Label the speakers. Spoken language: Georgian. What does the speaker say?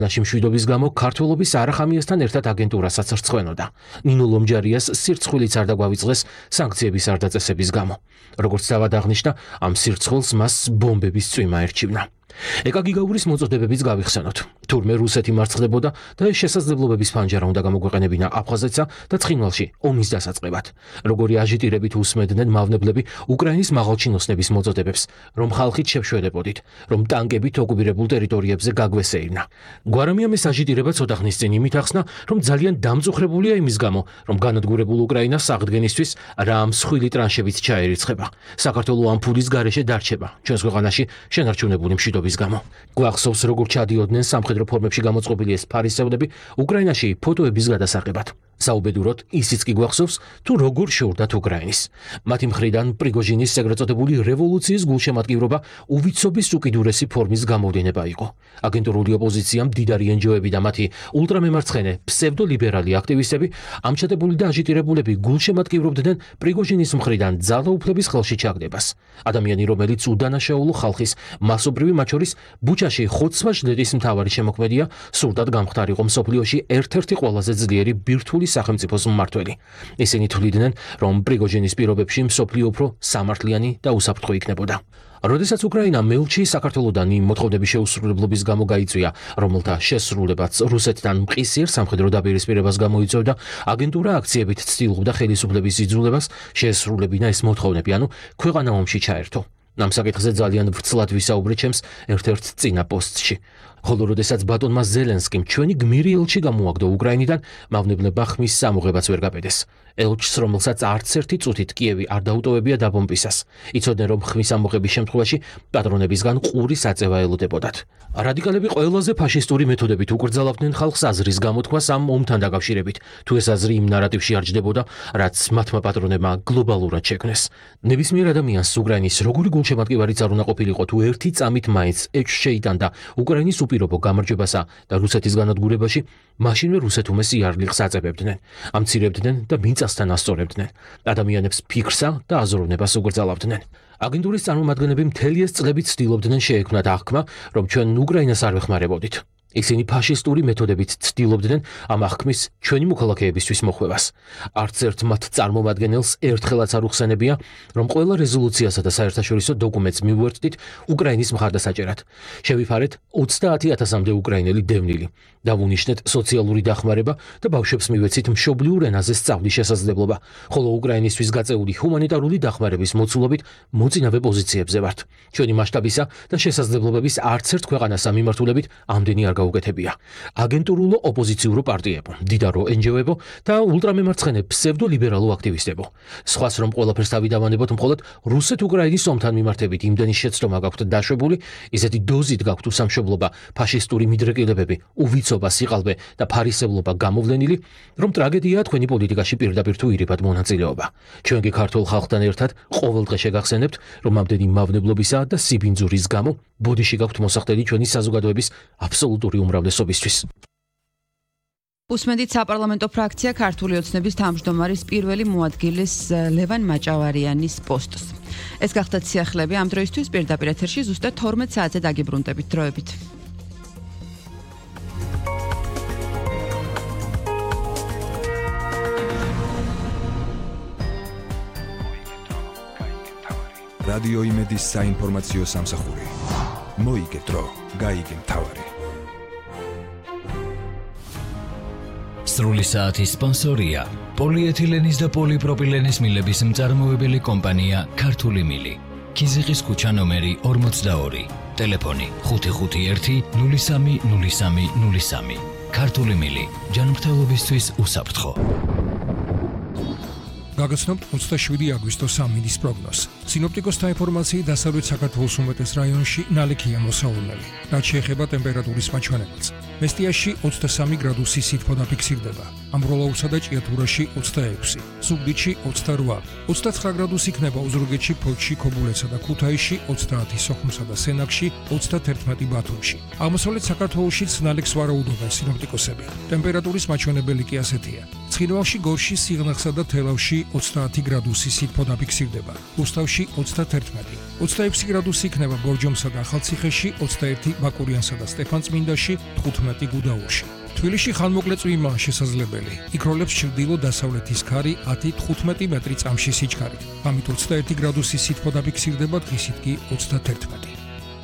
Speaker 1: ნაში მშვიდობის გამო ქართველობის არახამიასთან ერთად აგენტურასაც რწხვენოდა. ნინო ლომჯარიას სირცხვილიც არ დაგვავიწყდეს სანქციების არ დაწესების გამო. როგორც თავად აღნიშნა, ამ სირცხვილს მას ბომბების წვიმა ერჩივნა. ეკაგიგაურის მოწოდებებიც გავიხსენოთ. თურმე რუსეთი მარცხდებოდა და ეს შესაძლებლობების ფანჯარა უნდა გამოგვეყენებინა აფხაზეთსა და ცხინვალში ომის დასაწყებად. როგორი აჟიტირებით უსმედნენ მავნებლები უკრაინის მაღალჩინოსნების მოწოდებებს, რომ ხალხით შევშვედებოდით, რომ ტანკებით ოკუპირებულ ტერიტორიებზე გაგვესეირნა. გვარამიამ ეს აჟიტირება ცოტა ხნის წინ იმით ახსნა, რომ ძალიან დამწუხრებულია იმის გამო, რომ განადგურებულ უკრაინას აღდგენისთვის რა მსხვილი ტრანშებით ჩაერიცხება. საქართველო ამ ფულის გარეშე დარჩება. ჩვენს ქვეყანაში შენარჩუნებული მშვიდობის გამო. გვახსოვს, როგორ ჩადიოდნენ სამხედრო ფორმებში გამოწყობილი ეს ფარისევლები უკრაინაში ფოტოების გადასაღებად. საუბედუროდ ისიც კი გვახსოვს, თუ როგორ შეურდათ უკრაინის. მათი მხრიდან პრიგოჟინის ეგრეთ წოდებული რევოლუციის გულშემატკივრობა უვიცობის უკიდურესი ფორმის გამოვლენა იყო. აგენტურული ოპოზიცია, მდიდარი NGO-ები და მათი ულტრამემარცხენე ფსევდოლიბერალი აქტივისტები, ამჩატებული და აჟიტირებულები გულშემატკივრობდნენ პრიგოჟინის მხრიდან ძალაუფლების ხელში ჩაგდებას. ადამიანი, რომელიც უდანაშაულო ხალხის მასობრივი მათ შორის ბუჩაში ხოცვა-ჟლეტის მთავარი შემოქმედია, სურდათ გამხდარიყო მსოფლიოში ერთ-ერთი ყველაზე ძლიერი ბირთვული სახელმწიფოს მმართველი. ისინი თვლიდნენ, რომ პრიგოჟინის პირობებში მსოფლიო უფრო სამართლიანი და უსაფრთხო იქნებოდა. როდესაც უკრაინა მელჩი საქართველოდან იმ მოთხოვნების შეუსრულებლობის გამო გაიწვია, რომელთა შესრულებაც რუსეთთან მყისიერ სამხედრო დაპირისპირებას გამოიწვევდა, აგენტურა აქციებით ცდილობდა ხელისუფლების იძულებას შეესრულებინა ეს მოთხოვნები, ანუ ქვეყანა ომში ჩაერთო. ამ საკითხზე ძალიან ვრცლად ვისაუბრე ჩემს ერთ-ერთ წინა პოსტში. ხოლო როდესაც ბატონმა ზელენსკიმ ჩვენი გმირი ელჩი გამოაგდო უკრაინიდან, მავნებლებმა ხმის სამოღებაც ვერ გაბედეს. ელჩს, რომელსაც არც ერთი წუთით კიევი არ დაუტოვებია დაბომბვისას. იცოდნენ, რომ ხმის ამოღების შემთხვევაში პატრონებისგან ყურის აწევა ელოდებოდათ. რადიკალები ყველაზე ფაშისტური მეთოდებით უკრძალავდნენ ხალხს აზრის გამოთქვას ამ ომთან დაკავშირებით, თუ ეს აზრი იმ ნარატივში არ ჯდებოდა, რაც მათმა პატრონებმა გლობალურად შექმნეს. ნებისმიერ ადამიანს უკრაინის როგორი გულშემატკივარიც არ უნდა ყოფილიყო, თუ ერთი წამით მაინც ეჭვს შეიტანდა უკრაინის უპირობო გამარჯვებასა და რუსეთის განადგურებაში, მაშინვე რუსეთუმეს იარლიხს აწებებდნენ, ამცირებდნენ და მიწასთან ასწორებდნენ. ადამიანებს ფიქრსა და აზროვნებას უკრძალავდნენ. აგენტურის წარმომადგენლები მთელი ეს წლები ცდილობდნენ შეექმნათ აღქმა, რომ ჩვენ უკრაინას არ ვეხმარებოდით. ისინი ფაშისტური მეთოდებით ცდილობდნენ ამ აღქმის ჩვენი მოქალაქეებისთვის მოხვევას. არც ერთ მათ წარმომადგენელს ერთხელაც არ უხსენებია, რომ ყველა რეზოლუციასა და საერთაშორისო დოკუმენტს მივუერთდით უკრაინის მხარდასაჭერად. შევიფარეთ 30,000-მდე უკრაინელი დევნილი. დავუნიშნეთ სოციალური დახმარება და ბავშვებს მივეცით მშობლიურ ენაზე სწავლის შესაძლებლობა, ხოლო უკრაინისთვის გაწეული ჰუმანიტარული დახმარების მოცულობით მოწინავე პოზიციებზე ვართ. ჩვენი მასშტაბისა და შესაძლებლობების არც ერთ ქვეყანას ამიმართულებით ამდენი არ გაუკეთებია. აგენტურულო ოპოზიციურო პარტიებო, დიდარო NGO-ებო და ულტრამემარცხენე ფსევდოლიბერალო აქტივისტებო. სხვას რომ ყველაფერს თავი დავანებოთ, მხოლოდ რუსეთ-უკრაინის ომთან მიმართებით იმდენი შეცდომა გაქვთ დაშვებული, ისეთი დოზით გაქვთ უსამშობლობა, ფაშისტური მიდრეკილებები, უვიცობა, სიყალბე და ფარისევლობა გამოვლენილი, რომ ტრაგედიაა თქვენი პოლიტიკაში პირდაპირ თუ ირიბად მონაწილეობა. ჩვენ კი ქართულ ხალხთან ერთად ყოველდღე შეგახსენებთ, რომ ამდენი მავნებლობისა და სიბინძურის გამო ბოდიში გაქვთ მოსახდელი ჩვენი საზოგადოების აბსოლუტური უმრავლესობისთვის.
Speaker 2: უსმენთ საპარლამენტო ფრაქცია ქართული ოცნების თავმჯდომარის პირველი მოადგილის ლევან მაჭავარიანის პოსტს. ეს გახდათ სიახლეები ამ დროისთვის პირდაპირ ეთერში ზუსტად 12 საათზე დაგიბრუნდებით დროებით.
Speaker 3: რადიო იმედის საინფორმაციო სამსახური. მოიგეთრო, გაიგე მთავარი.
Speaker 4: სრული საათის სპონსორია პოლიეთილენის და პოლიპროპილენის მილების მწარმოებელი კომპანია ქართული მილი. ქიზიყის ქუჩა ნომერი 42. ტელეფონი 551 03 03 03. ქართული მილი. ჯანმრთელობისთვის უსაფრთხო.
Speaker 5: გაგაცნობთ 27 აგვისტოს სამინის პროგნოზს. სინოპტიკოსთა ინფორმაციით დასავლეთ საქართველოს უმეტეს რაიონში ნალექია მოსავალნელი. რაც შეეხება ტემპერატურის მაჩვენებელს. მესტიაში 23 გრადუსი სითბო დაფიქსირდება. ამბროლაურსა და ჭიათურაში 26, ზუგდიდში 28, 29 გრადუსი იქნება ოზურგეთში, ფოთში, ქობულეთსა და ქუთაისში, 30 სოხუმსა და სენაკში, 31 ბათუმში. აღმოსავლეთ საქართველოშიც ნალექს ვარაუდობენ სინოპტიკოსები. ტემპერატურის მაჩვენებელი კი ასეთია. ცხინვალში, გორში, სიღნაღსა და თელავში 30 გრადუსი სითბო დაფიქსირდება. რუსთავში 31, 26 გრადუსი იქნება ბორჯომსა და ახალციხეში, 21 ბაკურიანსა და სტეფანწმინდაში, 15 გუდაურში. თბილისში ხანმოკლე წვიმაა შესაძლებელი. იქროლებს ჩრდილო-დასავლეთის ქარი 10-15 მეტრი წამში სიჩქარით. ამით 21 გრადუსი სითბო დაფიქსირდება, დღისით კი 31.